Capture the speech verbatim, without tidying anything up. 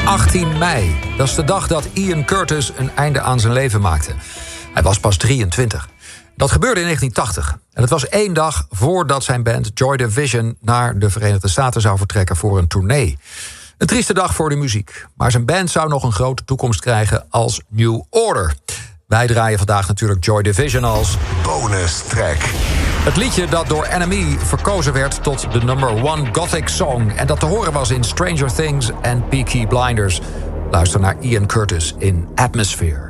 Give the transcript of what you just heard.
achttien mei. Dat is de dag dat Ian Curtis een einde aan zijn leven maakte. Hij was pas drieëntwintig. Dat gebeurde in negentien tachtig. En het was één dag voordat zijn band Joy Division naar de Verenigde Staten zou vertrekken voor een tournee. Een trieste dag voor de muziek. Maar zijn band zou nog een grote toekomst krijgen als New Order. Wij draaien vandaag natuurlijk Joy Division als bonus track. Het liedje dat door N M E verkozen werd tot de number one gothic song. En dat te horen was in Stranger Things en Peaky Blinders. Luister naar Ian Curtis in Atmosphere.